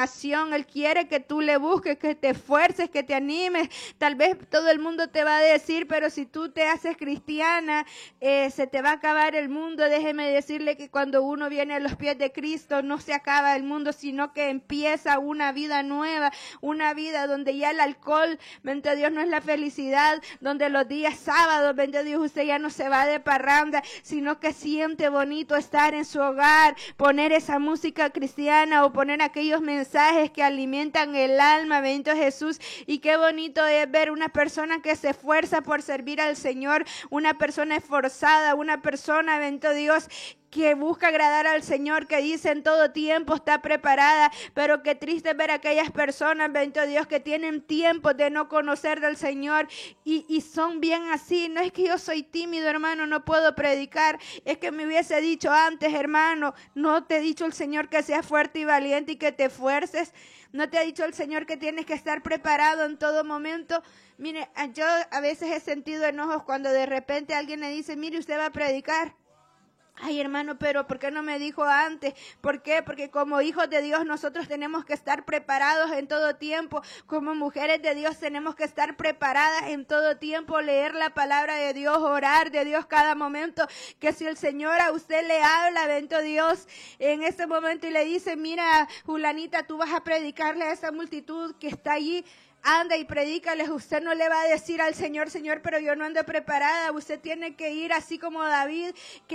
animación. Él quiere que tú le busques, que te esfuerces, que te animes. Tal vez todo el mundo te va a decir, pero si tú te haces cristiana, se te va a acabar el mundo. Déjeme decirle que cuando uno viene a los pies de Cristo, no se acaba el mundo, sino que empieza una vida nueva, una vida donde ya el alcohol, bendito Dios, no es la felicidad, donde los días sábados, bendito Dios, usted ya no se va de parranda, sino que siente bonito estar en su hogar, poner esa música cristiana o poner aquellos mensajes que alimentan el alma, bendito Jesús. Y qué bonito es ver una persona que se esfuerza por servir al Señor, una persona esforzada, una persona, bendito Dios, que busca agradar al Señor, que dice en todo tiempo está preparada. Pero qué triste ver a aquellas personas, bendito Dios, que tienen tiempo de no conocer del Señor y son bien así. No es que yo soy tímido, hermano, no puedo predicar, es que me hubiese dicho antes, hermano. No te ha dicho el Señor que seas fuerte y valiente y que te esfuerces. No te ha dicho el Señor que tienes que estar preparado en todo momento. Mire, yo a veces he sentido enojos cuando de repente alguien me dice, mire, usted va a predicar. Ay, hermano, pero ¿por qué no me dijo antes? ¿Por qué? Porque como hijos de Dios nosotros tenemos que estar preparados en todo tiempo. Como mujeres de Dios tenemos que estar preparadas en todo tiempo, leer la palabra de Dios, orar de Dios cada momento. Que si el Señor a usted le habla, bendito Dios, en ese momento y le dice, mira, Julanita, tú vas a predicarle a esa multitud que está allí. Anda y predícales. Usted no le va a decir al Señor, Señor, pero yo no ando preparada. Usted tiene que ir así como David,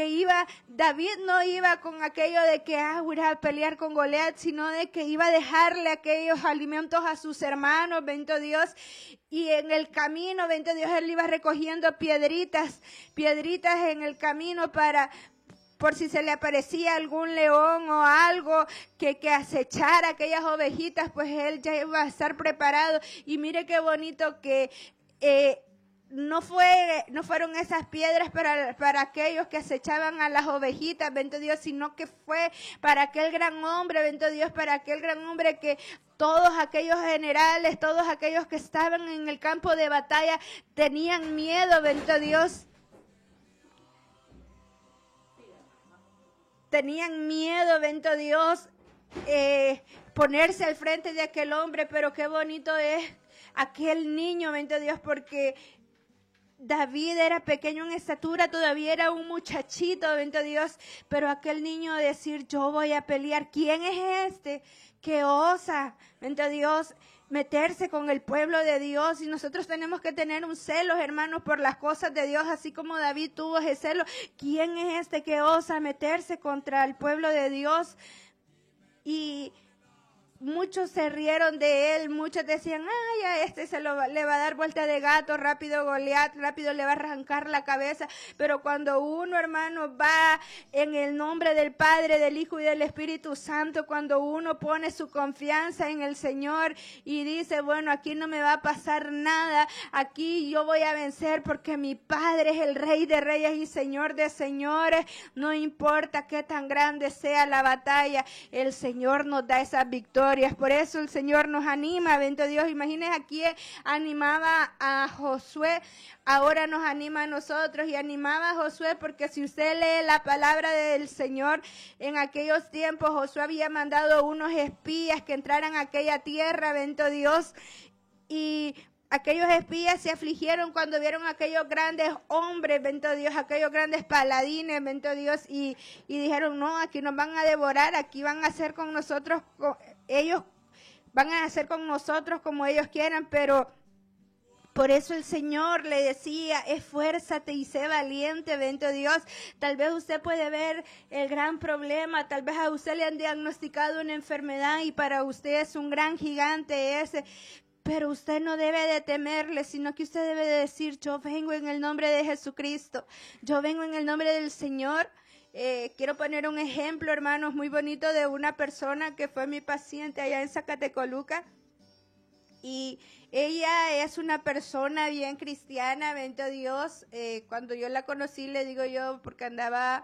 David no iba con aquello de que voy a pelear con Goliat, sino de que iba a dejarle aquellos alimentos a sus hermanos, bendito Dios. Y en el camino, bendito Dios, él iba recogiendo piedritas en el camino por si se le aparecía algún león o algo que acechara aquellas ovejitas, pues él ya iba a estar preparado. Y mire qué bonito que no fueron esas piedras para aquellos que acechaban a las ovejitas, bendito Dios, sino que fue para aquel gran hombre, bendito Dios, para aquel gran hombre que todos aquellos generales, todos aquellos que estaban en el campo de batalla tenían miedo, bendito Dios. Tenían miedo, bendito Dios, ponerse al frente de aquel hombre, pero qué bonito es aquel niño, bendito Dios, porque David era pequeño en estatura, todavía era un muchachito, bendito Dios, pero aquel niño decir, yo voy a pelear. ¿Quién es este que osa, bendito Dios, meterse con el pueblo de Dios? Y nosotros tenemos que tener un celo, hermanos, por las cosas de Dios, así como David tuvo ese celo. ¿Quién es este que osa meterse contra el pueblo de Dios? Y muchos se rieron de él, muchos decían, ay, a este le va a dar vuelta de gato, rápido Goliat, rápido le va a arrancar la cabeza. Pero cuando uno, hermano, va en el nombre del Padre, del Hijo y del Espíritu Santo, cuando uno pone su confianza en el Señor y dice, bueno, aquí no me va a pasar nada, aquí yo voy a vencer porque mi Padre es el Rey de Reyes y Señor de Señores. No importa qué tan grande sea la batalla, el Señor nos da esas victorias. Por eso el Señor nos anima, bendito Dios. Imagínense, aquí animaba a Josué, ahora nos anima a nosotros y animaba a Josué, porque si usted lee la palabra del Señor, en aquellos tiempos Josué había mandado unos espías que entraran a aquella tierra, bendito Dios, y aquellos espías se afligieron cuando vieron a aquellos grandes hombres, bendito Dios, aquellos grandes paladines, bendito Dios, y dijeron, no, aquí nos van a devorar, aquí van a hacer con nosotros, ellos van a hacer con nosotros como ellos quieran. Pero por eso el Señor le decía, esfuérzate y sé valiente, bendito Dios. Tal vez usted puede ver el gran problema, tal vez a usted le han diagnosticado una enfermedad y para usted es un gran gigante ese. Pero usted no debe de temerle, sino que usted debe de decir, yo vengo en el nombre de Jesucristo, yo vengo en el nombre del Señor. Quiero poner un ejemplo, hermanos, muy bonito de una persona que fue mi paciente allá en Zacatecoluca. Y ella es una persona bien cristiana, bendito Dios. Cuando yo la conocí, le digo yo, porque andaba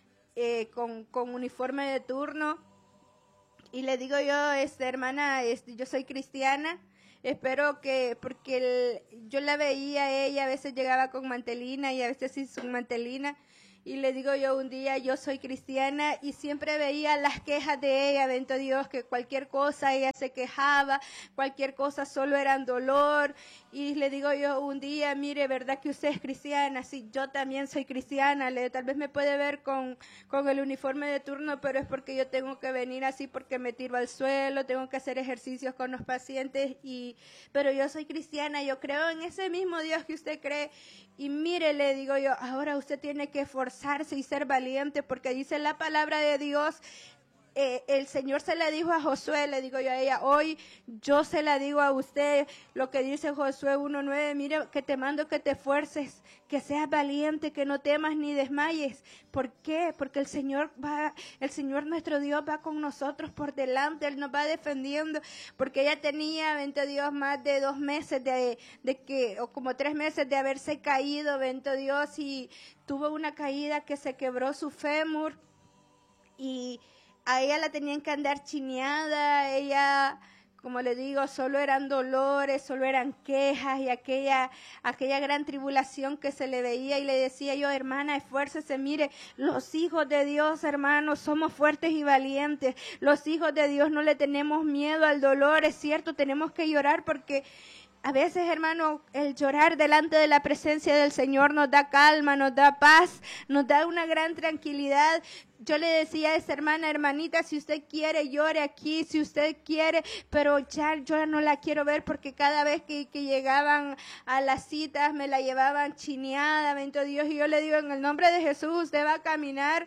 con uniforme de turno, y le digo yo, hermana, yo soy cristiana. Espero que, porque yo la veía a ella, a veces llegaba con mantelina y a veces sin mantelina. Y le digo yo un día, yo soy cristiana y siempre veía las quejas de ella, bendito Dios, que cualquier cosa ella se quejaba, cualquier cosa solo era dolor. Y le digo yo un día, mire, ¿verdad que usted es cristiana? Sí, yo también soy cristiana. Tal vez me puede ver con el uniforme de turno, pero es porque yo tengo que venir así porque me tiro al suelo, tengo que hacer ejercicios con los pacientes, pero yo soy cristiana, yo creo en ese mismo Dios que usted cree. Y mire, le digo yo, ahora usted tiene que esforzarse y ser valiente porque dice la palabra de Dios. El Señor se la dijo a Josué, le digo yo a ella, hoy yo se la digo a usted, lo que dice Josué 1:9, mire que te mando que te esfuerces, que seas valiente, que no temas ni desmayes. ¿Por qué? Porque el Señor nuestro Dios va con nosotros por delante, Él nos va defendiendo, porque ella tenía, bendito Dios, más de 2 meses o como 3 meses de haberse caído, bendito Dios, y tuvo una caída que se quebró su fémur y a ella la tenían que andar chineada, ella, como le digo, solo eran dolores, solo eran quejas y aquella gran tribulación que se le veía y le decía yo, hermana, esfuércese, mire, los hijos de Dios, hermanos, somos fuertes y valientes, los hijos de Dios no le tenemos miedo al dolor, es cierto, tenemos que llorar porque a veces, hermano, el llorar delante de la presencia del Señor nos da calma, nos da paz, nos da una gran tranquilidad. Yo le decía a esa hermanita, si usted quiere, llore aquí, si usted quiere, pero ya yo no la quiero ver porque cada vez que llegaban a las citas me la llevaban chineada, bendito Dios, y yo le digo, en el nombre de Jesús, usted va a caminar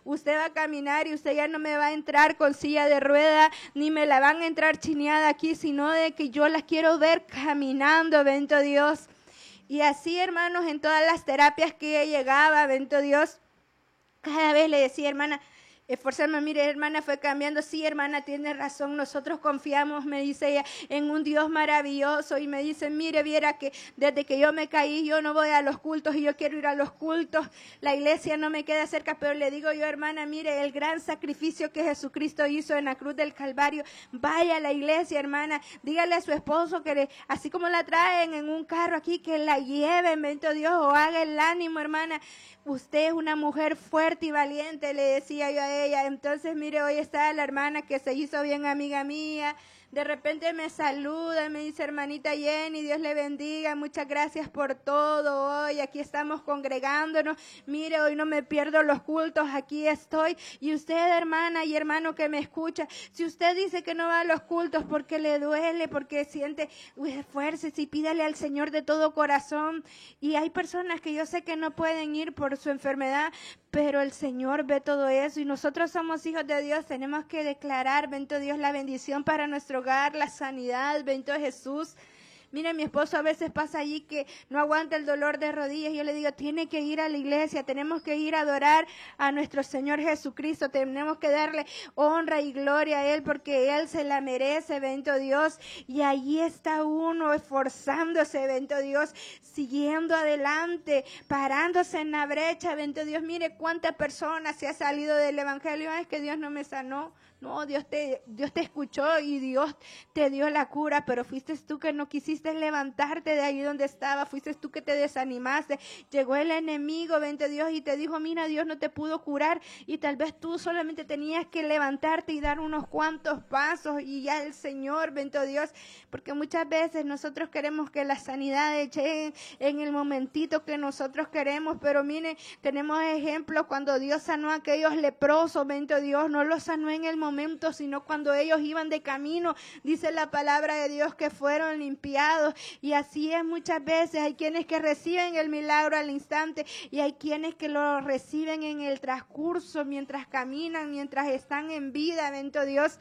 y usted ya no me va a entrar con silla de rueda, ni me la van a entrar chineada aquí, sino de que yo la quiero ver caminando, bendito Dios. Y así, hermanos, en todas las terapias que ella llegaba, bendito Dios, cada vez le decía, hermana, esforzarme, mire, hermana, fue cambiando. Sí, hermana, tiene razón, nosotros confiamos, me dice ella, en un Dios maravilloso. Y me dice, mire, viera que desde que yo me caí, yo no voy a los cultos y yo quiero ir a los cultos. La iglesia no me queda cerca, pero le digo yo, hermana, mire, el gran sacrificio que Jesucristo hizo en la cruz del Calvario, vaya a la iglesia, hermana, dígale a su esposo que así como la traen en un carro aquí, que la lleven, bendito Dios, o haga el ánimo, hermana. Usted es una mujer fuerte y valiente, le decía yo a ella. Entonces, mire, hoy está la hermana que se hizo bien amiga mía. De repente me saluda y me dice, hermanita Jenny, Dios le bendiga, muchas gracias por todo hoy, aquí estamos congregándonos, mire, hoy no me pierdo los cultos, aquí estoy. Y usted, hermana y hermano que me escucha, si usted dice que no va a los cultos porque le duele, porque siente, esfuércese y pídale al Señor de todo corazón. Y hay personas que yo sé que no pueden ir por su enfermedad, pero el Señor ve todo eso y nosotros somos hijos de Dios, tenemos que declarar, bendito Dios, la bendición para nuestro hogar, la sanidad, bendito Jesús. Mire, mi esposo a veces pasa allí que no aguanta el dolor de rodillas. Yo le digo, tiene que ir a la iglesia, tenemos que ir a adorar a nuestro Señor Jesucristo, tenemos que darle honra y gloria a Él porque Él se la merece, bendito Dios. Y allí está uno esforzándose, bendito Dios, siguiendo adelante, parándose en la brecha, bendito Dios. Mire cuántas personas se ha salido del evangelio, es que Dios no me sanó. No, Dios te escuchó y Dios te dio la cura, pero fuiste tú que no quisiste levantarte de ahí donde estaba, fuiste tú que te desanimaste. Llegó el enemigo, bendito Dios, y te dijo, mira, Dios no te pudo curar y tal vez tú solamente tenías que levantarte y dar unos cuantos pasos y ya el Señor, bendito Dios, porque muchas veces nosotros queremos que la sanidad llegue en el momentito que nosotros queremos, pero mire, tenemos ejemplos cuando Dios sanó a aquellos leprosos, bendito Dios, no los sanó en el momento, sino cuando ellos iban de camino, dice la palabra de Dios que fueron limpiados. Y así es muchas veces, hay quienes que reciben el milagro al instante y hay quienes que lo reciben en el transcurso, mientras caminan, mientras están en vida, bendito Dios.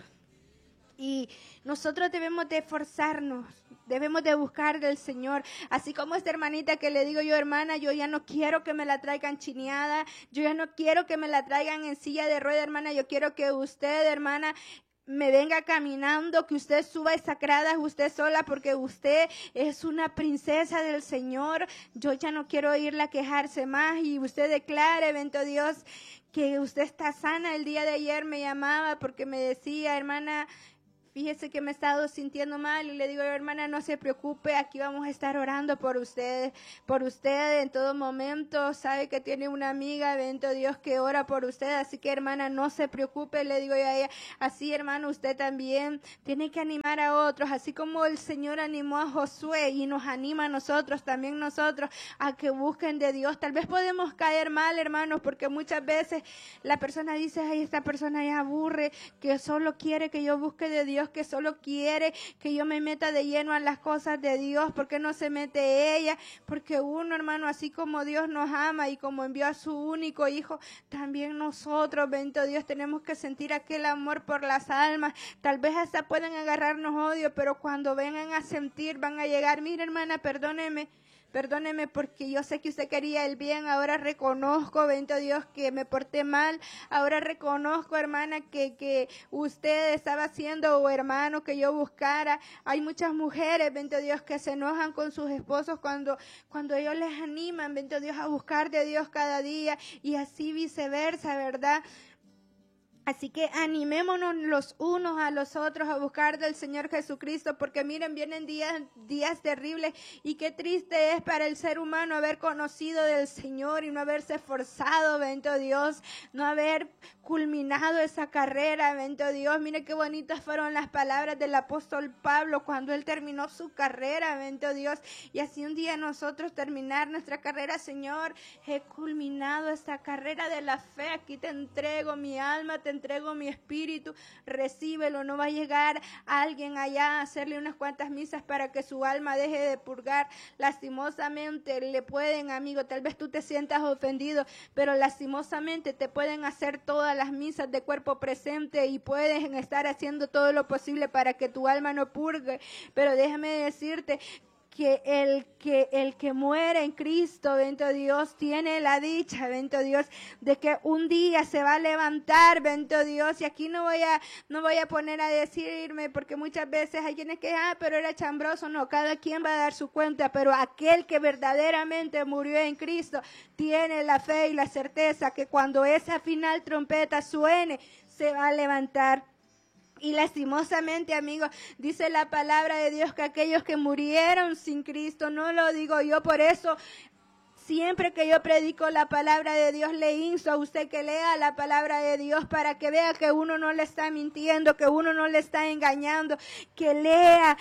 Y nosotros debemos de esforzarnos, debemos de buscar del Señor, así como esta hermanita que le digo yo, hermana, yo ya no quiero que me la traigan chineada, yo ya no quiero que me la traigan en silla de rueda, hermana, yo quiero que usted, hermana, me venga caminando, que usted suba esas gradas usted sola, porque usted es una princesa del Señor. Yo ya no quiero oírla quejarse más y usted declare, bendito Dios, que usted está sana. El día de ayer me llamaba porque me decía, hermana, fíjese que me he estado sintiendo mal, y le digo, hermana, no se preocupe, aquí vamos a estar orando por usted en todo momento. Sabe que tiene una amiga, bendito Dios, que ora por usted, así que hermana, no se preocupe, le digo yo a ella. Así, hermano, usted también tiene que animar a otros, así como el Señor animó a Josué y nos anima a nosotros, también nosotros, a que busquen de Dios. Tal vez podemos caer mal, hermanos, porque muchas veces la persona dice, ay, esta persona ya aburre, que solo quiere que yo busque de Dios, que solo quiere que yo me meta de lleno a las cosas de Dios. ¿Por qué no se mete ella? Porque uno, hermano, así como Dios nos ama y como envió a su único hijo, también nosotros, bendito Dios, tenemos que sentir aquel amor por las almas. Tal vez hasta pueden agarrarnos odio, pero cuando vengan a sentir, van a llegar, mira, hermana, perdóneme porque yo sé que usted quería el bien. Ahora reconozco, bendito Dios, que me porté mal. Ahora reconozco, hermana, que usted estaba haciendo, o hermano, que yo buscara. Hay muchas mujeres, bendito Dios, que se enojan con sus esposos cuando ellos les animan, bendito Dios, a buscar de Dios cada día, y así viceversa, ¿verdad? Así que animémonos los unos a los otros a buscar del Señor Jesucristo, porque miren, vienen días terribles, y qué triste es para el ser humano haber conocido del Señor y no haberse esforzado, bendito Dios, no haber culminado esa carrera, bendito Dios. Miren qué bonitas fueron las palabras del apóstol Pablo cuando él terminó su carrera, bendito Dios, y así un día nosotros terminar nuestra carrera. Señor, he culminado esta carrera de la fe, aquí te entrego mi alma, te entrego mi espíritu, recíbelo. No va a llegar alguien allá a hacerle unas cuantas misas para que su alma deje de purgar. Lastimosamente le pueden, amigo, tal vez tú te sientas ofendido, pero lastimosamente te pueden hacer todas las misas de cuerpo presente y pueden estar haciendo todo lo posible para que tu alma no purgue, pero déjame decirte que el que muere en Cristo, bendito Dios, tiene la dicha, bendito Dios, de que un día se va a levantar, bendito Dios. Y aquí no voy a poner a decirme, porque muchas veces hay quienes que, pero era chambroso. No, cada quien va a dar su cuenta, pero aquel que verdaderamente murió en Cristo tiene la fe y la certeza que cuando esa final trompeta suene, se va a levantar. Y lastimosamente, amigos, dice la palabra de Dios que aquellos que murieron sin Cristo, no lo digo yo, por eso siempre que yo predico la palabra de Dios, le insto a usted que lea la palabra de Dios para que vea que uno no le está mintiendo, que uno no le está engañando, que lea,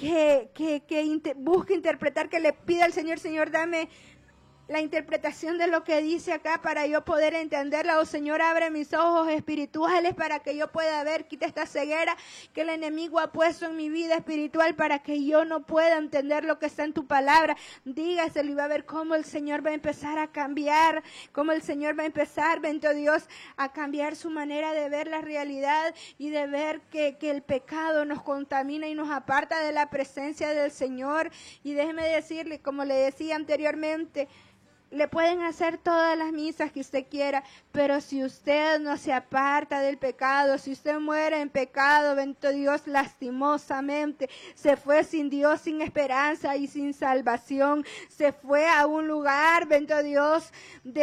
que busque interpretar, que le pida al Señor, Señor, dame la interpretación de lo que dice acá para yo poder entenderla. Oh Señor, abre mis ojos espirituales para que yo pueda ver, quita esta ceguera que el enemigo ha puesto en mi vida espiritual para que yo no pueda entender lo que está en tu palabra. Dígaselo y va a ver cómo el Señor va a empezar a cambiar, cómo el Señor va a empezar, bendito Dios, a cambiar su manera de ver la realidad y de ver que el pecado nos contamina y nos aparta de la presencia del Señor. Y déjeme decirle, como le decía anteriormente, le pueden hacer todas las misas que usted quiera, pero si usted no se aparta del pecado, si usted muere en pecado, bendito Dios, lastimosamente se fue sin Dios, sin esperanza y sin salvación. Se fue a un lugar, bendito Dios,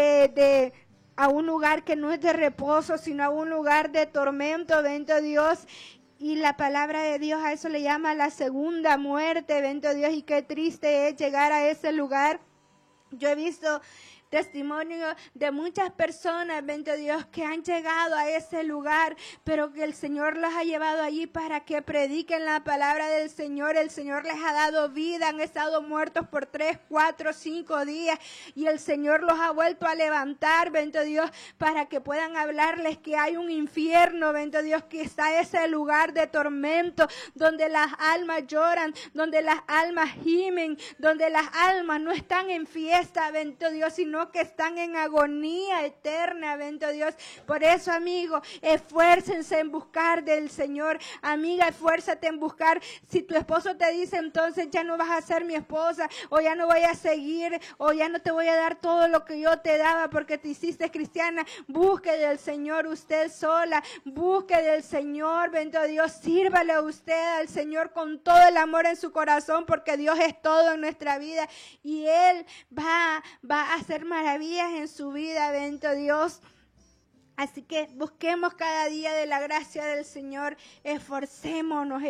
a un lugar que no es de reposo, sino a un lugar de tormento, bendito Dios. Y la palabra de Dios a eso le llama la segunda muerte, bendito Dios, y qué triste es llegar a ese lugar. Yo he visto testimonio de muchas personas, bendito Dios, que han llegado a ese lugar, pero que el Señor los ha llevado allí para que prediquen la palabra del Señor. El Señor les ha dado vida, han estado muertos por 3, 4, 5 días y el Señor los ha vuelto a levantar, bendito Dios, para que puedan hablarles que hay un infierno, bendito Dios, que está ese lugar de tormento, donde las almas lloran, donde las almas gimen, donde las almas no están en fiesta, bendito Dios, sino que están en agonía eterna, bendito Dios. Por eso, amigo, esfuércense en buscar del Señor. Amiga, esfuérzate en buscar. Si tu esposo te dice, entonces ya no vas a ser mi esposa, o ya no voy a seguir, o ya no te voy a dar todo lo que yo te daba porque te hiciste cristiana, busque del Señor usted sola, busque del Señor, bendito Dios, sírvale a usted al Señor con todo el amor en su corazón, porque Dios es todo en nuestra vida y Él va a hacer maravillas en su vida, bendito Dios. Así que busquemos cada día de la gracia del Señor, esforcémonos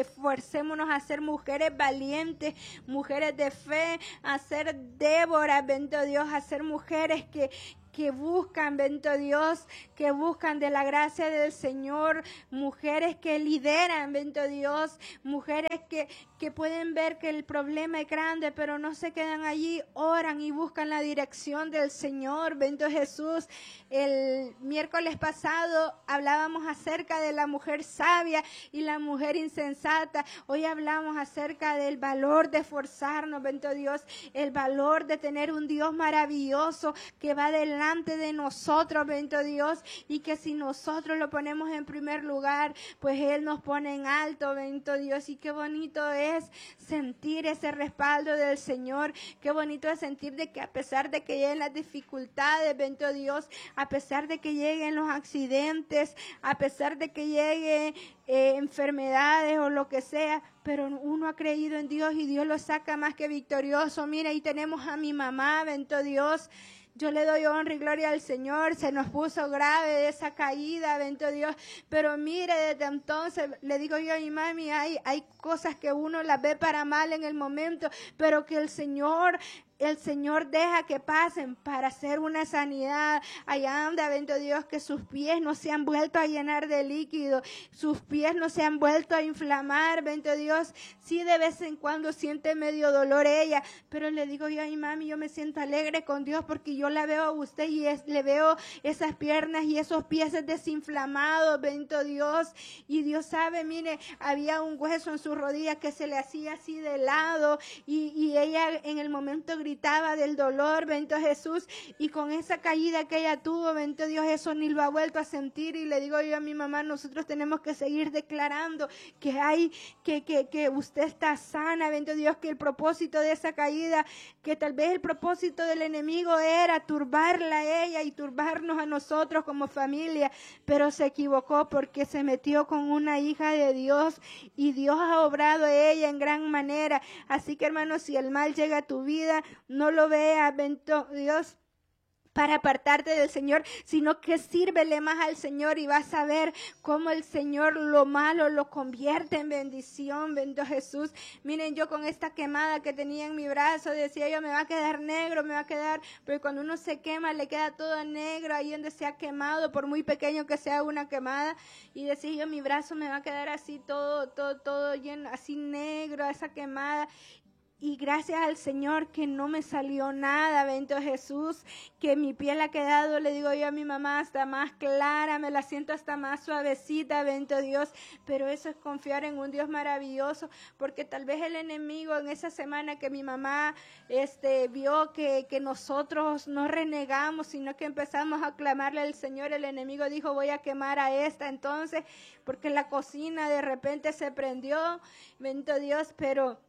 a ser mujeres valientes, mujeres de fe, a ser Débora, bendito Dios, a ser mujeres que buscan, bendito Dios, que buscan de la gracia del Señor, mujeres que lideran, bendito Dios, mujeres que pueden ver que el problema es grande, pero no se quedan allí, oran y buscan la dirección del Señor, bendito Jesús. El miércoles pasado hablábamos acerca de la mujer sabia y la mujer insensata. Hoy hablamos acerca del valor de esforzarnos, bendito Dios, el valor de tener un Dios maravilloso que va delante de nosotros, bendito Dios, y que si nosotros lo ponemos en primer lugar, pues Él nos pone en alto, bendito Dios. Y qué bonito es sentir ese respaldo del Señor, qué bonito es sentir de que a pesar de que lleguen las dificultades, bendito Dios, a pesar de que lleguen los accidentes, a pesar de que lleguen enfermedades o lo que sea, pero uno ha creído en Dios y Dios lo saca más que victorioso. Mira, y tenemos a mi mamá, bendito Dios. Yo le doy honra y gloria al Señor, se nos puso grave esa caída, bendito Dios, pero mire, desde entonces, le digo yo a mi mami, hay cosas que uno las ve para mal en el momento, pero que el Señor deja que pasen para hacer una sanidad. Allá anda, bendito Dios, que sus pies no se han vuelto a llenar de líquido, sus pies no se han vuelto a inflamar, bendito Dios. Sí, de vez en cuando siente medio dolor ella, pero le digo yo a mi mami, yo me siento alegre con Dios porque yo la veo a usted y le veo esas piernas y esos pies desinflamados, bendito Dios. Y Dios sabe, mire, había un hueso en su rodilla que se le hacía así de lado y ella en el momento gritaba del dolor, bendito Jesús, y con esa caída que ella tuvo, bendito Dios, eso ni lo ha vuelto a sentir. Y le digo yo a mi mamá, nosotros tenemos que seguir declarando que usted está sana, bendito Dios, que el propósito de esa caída, que tal vez el propósito del enemigo era turbarla a ella y turbarnos a nosotros como familia, pero se equivocó porque se metió con una hija de Dios y Dios ha obrado a ella en gran manera. Así que, hermanos, si el mal llega a tu vida, no lo veas, bendito Dios, para apartarte del Señor, sino que sírvele más al Señor y vas a ver cómo el Señor lo malo lo convierte en bendición, bendito Jesús. Miren, yo con esta quemada que tenía en mi brazo, decía yo, me va a quedar negro, me va a quedar, pero cuando uno se quema, le queda todo negro, ahí donde se ha quemado, por muy pequeño que sea una quemada, y decía yo, mi brazo me va a quedar así todo lleno, así negro, esa quemada. Y gracias al Señor que no me salió nada, bendito Jesús, que mi piel ha quedado, le digo yo a mi mamá, hasta más clara, me la siento hasta más suavecita, bendito Dios, pero eso es confiar en un Dios maravilloso, porque tal vez el enemigo en esa semana que mi mamá vio que nosotros no renegamos, sino que empezamos a clamarle al Señor, el enemigo dijo, voy a quemar a esta, entonces, porque la cocina de repente se prendió, bendito Dios, pero...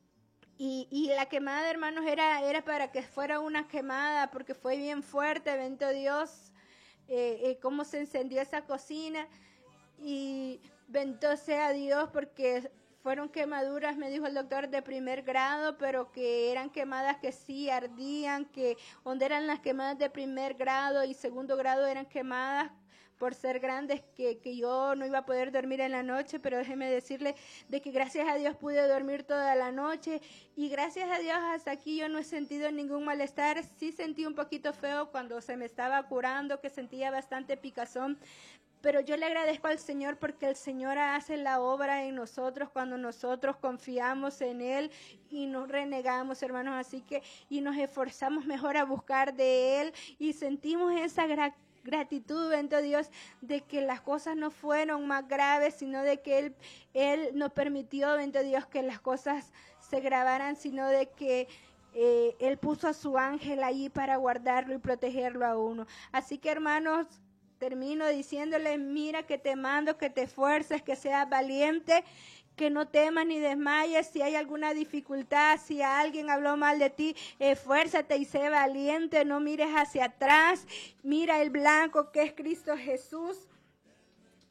Y la quemada, hermanos, era para que fuera una quemada, porque fue bien fuerte, bendito Dios, cómo se encendió esa cocina. Y bendito sea Dios, porque fueron quemaduras, me dijo el doctor, de primer grado, pero que eran quemadas que sí ardían, que donde eran las quemadas de primer grado y segundo grado eran quemadas por ser grandes, que yo no iba a poder dormir en la noche, pero déjeme decirle de que gracias a Dios pude dormir toda la noche y gracias a Dios hasta aquí yo no he sentido ningún malestar. Sí sentí un poquito feo cuando se me estaba curando, que sentía bastante picazón, pero yo le agradezco al Señor porque el Señor hace la obra en nosotros cuando nosotros confiamos en Él y nos renegamos, hermanos, así que y nos esforzamos mejor a buscar de Él y sentimos esa gratitud, bendito Dios, de que las cosas no fueron más graves, sino de que Él nos permitió, bendito Dios, que las cosas se grabaran, sino de que Él puso a su ángel allí para guardarlo y protegerlo a uno. Así que, hermanos, termino diciéndole, mira que te mando, que te esfuerces, que seas valiente, que no temas ni desmayes. Si hay alguna dificultad, si alguien habló mal de ti, esfuérzate y sé valiente, no mires hacia atrás, mira el blanco que es Cristo Jesús,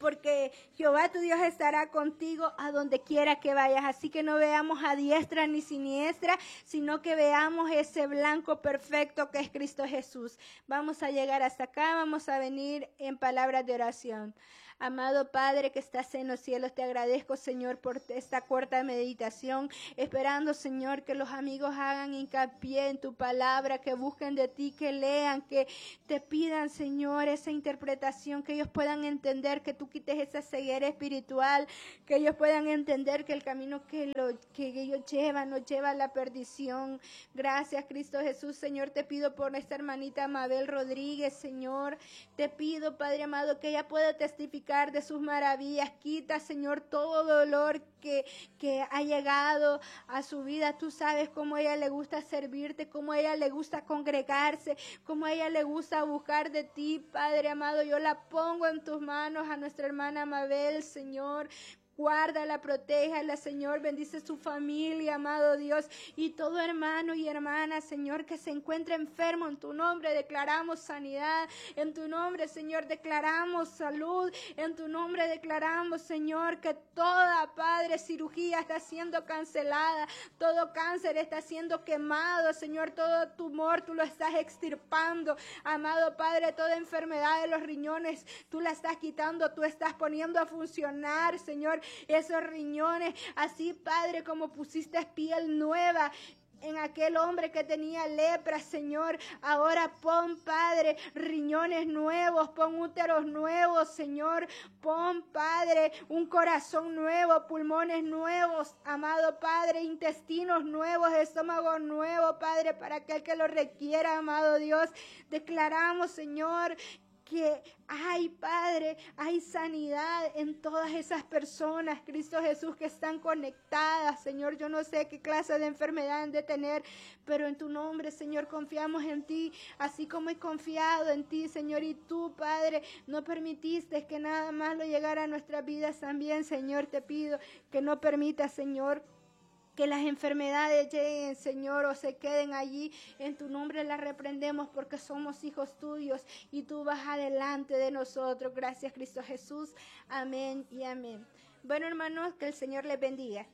porque Jehová tu Dios estará contigo a donde quiera que vayas. Así que no veamos a diestra ni siniestra, sino que veamos ese blanco perfecto que es Cristo Jesús. Vamos a llegar hasta acá, vamos a venir en palabras de oración. Amado Padre que estás en los cielos, te agradezco, Señor, por esta corta meditación, esperando, Señor, que los amigos hagan hincapié en tu palabra, que busquen de ti, que lean, que te pidan, Señor, esa interpretación, que ellos puedan entender, que tú quites esa ceguera espiritual, que ellos puedan entender que el camino que ellos llevan nos lleva a la perdición. Gracias, Cristo Jesús. Señor, te pido por nuestra hermanita Mabel Rodríguez, Señor, te pido, Padre amado, que ella pueda testificar de sus maravillas. Quita, Señor, todo dolor que ha llegado a su vida. Tú sabes cómo a ella le gusta servirte, cómo a ella le gusta congregarse, cómo a ella le gusta buscar de ti, Padre amado. Yo la pongo en tus manos a nuestra hermana Mabel, Señor. Guárdala, protéjala, Señor, bendice su familia, amado Dios, y todo hermano y hermana, Señor, que se encuentre enfermo, en tu nombre declaramos sanidad, en tu nombre, Señor, declaramos salud, en tu nombre declaramos, Señor, que toda, Padre, cirugía está siendo cancelada, todo cáncer está siendo quemado, Señor, todo tumor tú lo estás extirpando, amado Padre, toda enfermedad de los riñones tú la estás quitando, tú estás poniendo a funcionar, Señor, esos riñones, así, Padre, como pusiste piel nueva en aquel hombre que tenía lepra, Señor, ahora pon, Padre, riñones nuevos, pon úteros nuevos, Señor, pon, Padre, un corazón nuevo, pulmones nuevos, amado Padre, intestinos nuevos, estómago nuevo, Padre, para aquel que lo requiera, amado Dios. Declaramos, Señor, que hay, Padre, hay sanidad en todas esas personas, Cristo Jesús, que están conectadas, Señor. Yo no sé qué clase de enfermedad han de tener, pero en tu nombre, Señor, confiamos en ti, así como he confiado en ti, Señor. Y tú, Padre, no permitiste que nada malo llegara a nuestras vidas también, Señor. Te pido que no permitas, Señor, que las enfermedades lleguen, Señor, o se queden allí. En tu nombre las reprendemos porque somos hijos tuyos y tú vas adelante de nosotros. Gracias, Cristo Jesús. Amén y amén. Bueno, hermanos, que el Señor les bendiga.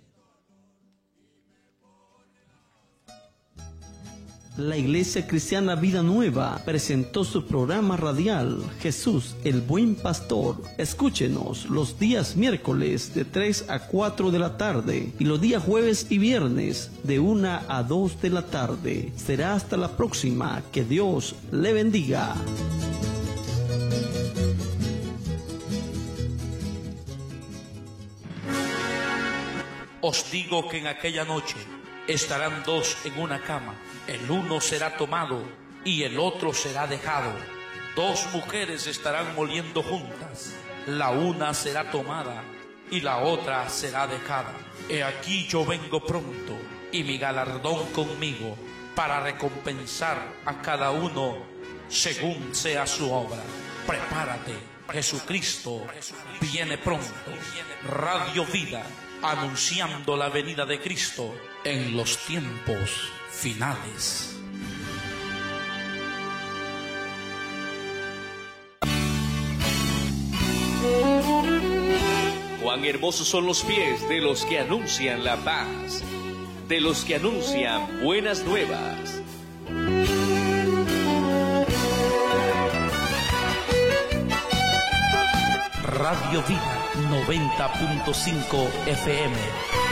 La Iglesia Cristiana Vida Nueva presentó su programa radial Jesús, el Buen Pastor. Escúchenos los días miércoles de 3 a 4 de la tarde y los días jueves y viernes de 1 a 2 de la tarde. Será hasta la próxima. Que Dios le bendiga. Os digo que en aquella noche estarán dos en una cama. El uno será tomado y el otro será dejado. Dos mujeres estarán moliendo juntas. La una será tomada y la otra será dejada. He aquí yo vengo pronto y mi galardón conmigo para recompensar a cada uno según sea su obra. Prepárate, Jesucristo viene pronto. Radio Vida, anunciando la venida de Cristo en los tiempos finales. Cuán hermosos son los pies de los que anuncian la paz, de los que anuncian buenas nuevas. Radio Vida 90.5 FM.